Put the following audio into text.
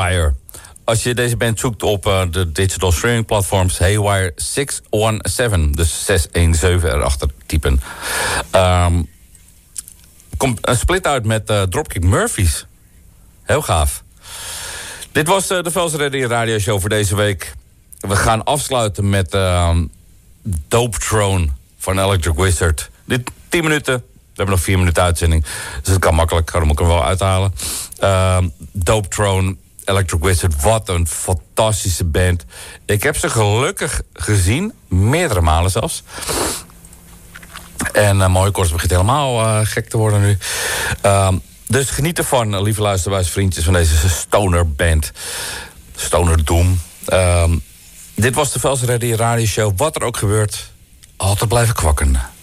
Haywire. Als je deze band zoekt op de digital streaming platforms, Haywire 617, dus 617 erachter typen. Komt een split uit met Dropkick Murphys. Heel gaaf. Dit was de Velsen Radio radioshow voor deze week. We gaan afsluiten met Dope Throne van Electric Wizard. Dit 10 minuten. We hebben nog 4 minuten uitzending. Dus het kan makkelijk. Kan ik er wel uithalen. Dope Throne, Electric Wizard. Wat een fantastische band. Ik heb ze gelukkig gezien. Meerdere malen zelfs. En Mooie Korts begint helemaal gek te worden nu. Dus geniet ervan, lieve luisteraars, vriendjes, van deze stoner band. Stoner Doom. Dit was de Velsen Radio radioshow. Wat er ook gebeurt, altijd blijven kwakken.